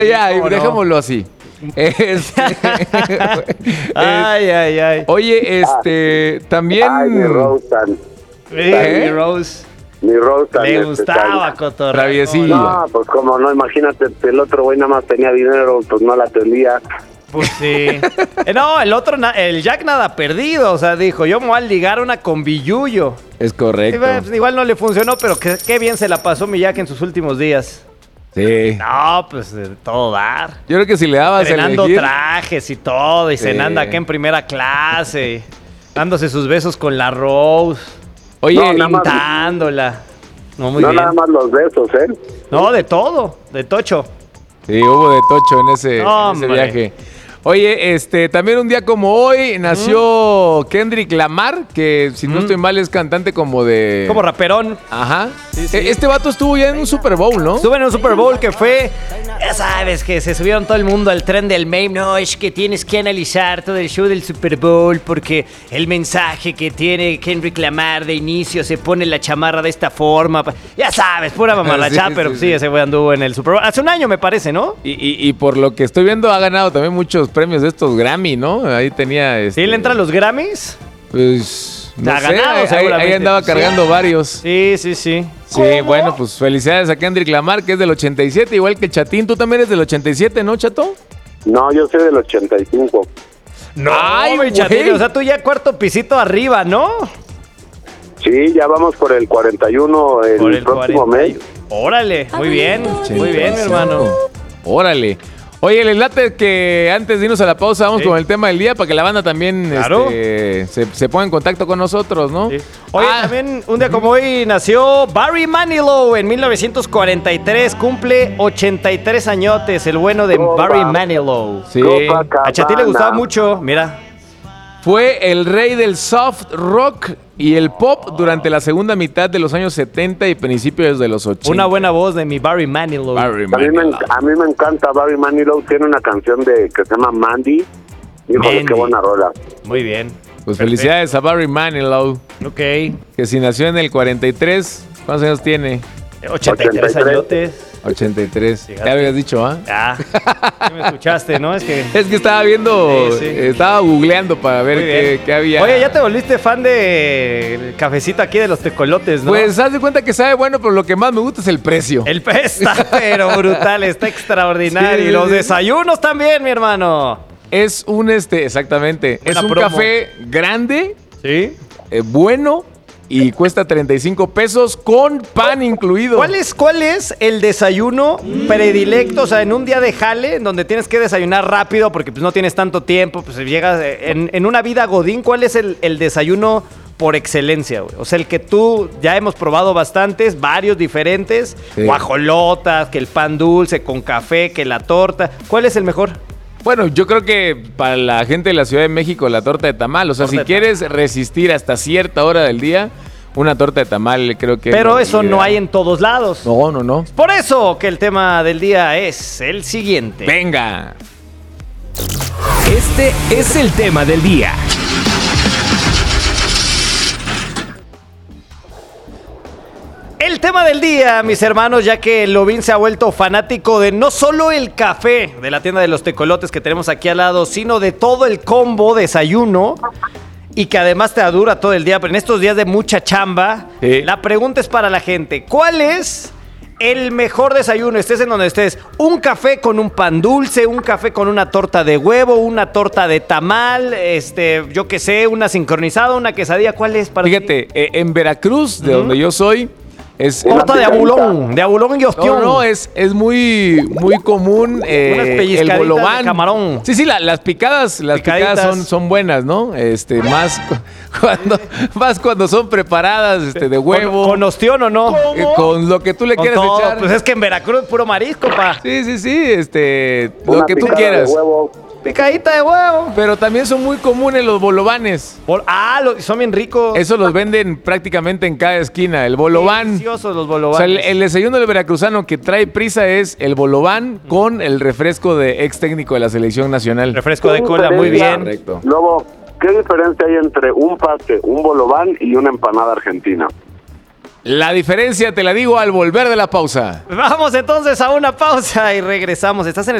Ya, ¿Cómo no? dejémoslo así. Ay. Oye, también... Ay, mi Roastan. Mi Rose. Mi Roastan. Le gustaba cotorreo. Traviesilla. No, pues como no, imagínate, el otro güey nada más tenía dinero, pues no la tenía. Pues sí. No, el otro, el Jack nada perdido. O sea, dijo, yo me voy a ligar una con Billuyo. Es correcto. Pues, igual no le funcionó, pero qué bien se la pasó mi Jack en sus últimos días. Sí. No, pues de todo dar. Yo creo que si le dabas a Estrenando elegir... trajes y todo, y Sí. cenando acá en primera clase, dándose sus besos con la Rose, Oye, No, nada más- pintándola. No, muy No bien. nada más los besos, ¿eh? No, de todo, de tocho. sí, hubo de tocho en ese Hombre. viaje. Oye, también un día como hoy nació Kendrick Lamar, que si no estoy mal es cantante como de... Como raperón. Ajá. Sí, sí. Este vato estuvo ya en un Super Bowl, ¿no? Estuve en un Super Bowl que fue, ya sabes, que se subieron todo el mundo al tren del meme. No, es que tienes que analizar todo el show del Super Bowl porque el mensaje que tiene Kendrick Lamar de inicio se pone la chamarra de esta forma. Ya sabes, pura mamarrachá, Sí, pero sí, sí, sí. ese güey anduvo en el Super Bowl. Hace un año me parece, ¿no? Y por lo que estoy viendo ha ganado también muchos premios de estos Grammy, ¿no? Ahí tenía... ¿Sí le entran los Grammys? Pues... No Ha sé, ganado, ahí seguramente. andaba Sí. cargando varios. Sí. Sí, bueno, pues felicidades a Kendrick Lamar, que es del 87, igual que el Chatín. ¿Tú también eres del 87, no, Chato? No, yo soy del 85. No, Ay, mi güey. chatillo, o sea, tú ya cuarto pisito arriba, ¿no? Sí, ya vamos por el 41 el, Por el próximo 40. mes. Órale, muy bien, muy bien, mi 85. hermano. Órale. Oye, les late que antes de irnos a la pausa vamos Sí. con el tema del día para que la banda también Claro. se ponga en contacto con nosotros, ¿no? Sí. Oye, también un día como hoy nació Barry Manilow en 1943, cumple 83 añotes, el bueno de Opa. Barry Manilow. Sí. Copacabana. A Chatín le gustaba mucho, mira. Fue el rey del soft rock y el pop durante la segunda mitad de los años 70 y principios de los 80. Una buena voz de mi Barry Manilow. Barry A mí, Manilow. a mí me encanta Barry Manilow, tiene una canción que se llama Mandy. Híjole, Mandy. qué buena rola. Muy bien. Pues felicidades a Barry Manilow, Ok. que si nació en el 43, ¿cuántos años tiene? 83 añotes. 83. Llegaste. Ya lo habías dicho, ¿ah? Ah, sí me escuchaste, ¿no? Es que... Es que estaba viendo, Sí, sí. estaba googleando para ver Muy bien. qué había. Oye, ya te volviste fan del cafecito aquí de los tecolotes, ¿no? Pues haz de cuenta que sabe bueno, pero lo que más me gusta es el precio. El pez está pero brutal, está extraordinario. Sí, Y los sí. desayunos también, mi hermano. Es un exactamente, es Buena un promo. café grande, ¿Sí? bueno y cuesta 35 pesos con pan incluido. ¿Cuál es el desayuno predilecto? O sea, en un día de jale, en donde tienes que desayunar rápido porque pues no tienes tanto tiempo, pues llegas en una vida godín, ¿cuál es el desayuno por excelencia, güey? O sea, el que tú ya hemos probado bastantes, varios diferentes, Sí. guajolotas, que el pan dulce con café, que la torta. ¿Cuál es el mejor? Bueno, yo creo que para la gente de la Ciudad de México la torta de tamal, o sea, Torta si de quieres resistir hasta cierta hora del día, una torta de tamal creo que... Pero es eso lo no ideal. hay en todos lados. No. Por eso que el tema del día es el siguiente. Venga. Este es el tema del día. El tema del día, mis hermanos, ya que Lovín se ha vuelto fanático de no solo el café de la tienda de los tecolotes que tenemos aquí al lado, sino de todo el combo desayuno y que además te dura todo el día, pero en estos días de mucha chamba, Sí. la pregunta es para la gente, ¿cuál es el mejor desayuno? Estés en donde estés, un café con un pan dulce, un café con una torta de huevo, una torta de tamal, yo qué sé, una sincronizada, una quesadilla, ¿cuál es para ti? Fíjate, en Veracruz, de donde yo soy, es... Torta de abulón y ostión. No, es muy común Unas el pellizcaditas bolobán. de camarón. Sí, las picadas Picaditas. son buenas, ¿no? Más cuando son preparadas de huevo, ¿Con ostión o no? con lo que tú le Con quieras todo. echar. Pues es que en Veracruz puro marisco, pa. Sí, lo Una que tú picada quieras. de huevo. Picadita de huevo. Pero también son muy comunes los bolovanes. Son bien ricos. Eso los venden prácticamente en cada esquina. El bolobán. Deliciosos los O sea, bolovanes. el desayuno del veracruzano que trae prisa es el bolobán con el refresco de ex técnico de la selección nacional. Refresco de ¿Qué cola, muy diferencia? bien. Correcto. Luego, ¿qué diferencia hay entre un paste, un bolobán y una empanada argentina? La diferencia te la digo al volver de la pausa. Vamos entonces a una pausa y regresamos. Estás en el